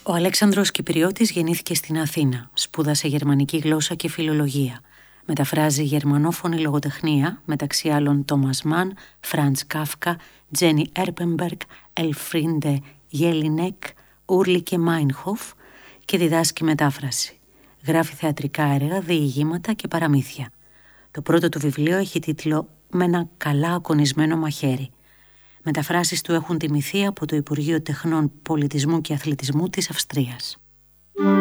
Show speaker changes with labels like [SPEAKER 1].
[SPEAKER 1] Ο Αλέξανδρος Κυπριώτης γεννήθηκε στην Αθήνα. Σπούδασε γερμανική γλώσσα και φιλολογία. Μεταφράζει γερμανόφωνη λογοτεχνία, μεταξύ άλλων Τόμας Μαν, Φραντς Κάφκα, Τζένι Έρπεμπεργκ, Ελφρίντε Γέλινεκ, Ούρλικε Μάινχοφ και διδάσκει μετάφραση. Γράφει θεατρικά έργα, διηγήματα και παραμύθια. Το πρώτο του βιβλίο έχει τίτλο «Με ένα καλά ακονισμένο μαχαίρι». Μεταφράσεις του έχουν τιμηθεί από το Υπουργείο Τεχνών, Πολιτισμού και Αθλητισμού της Αυστρίας.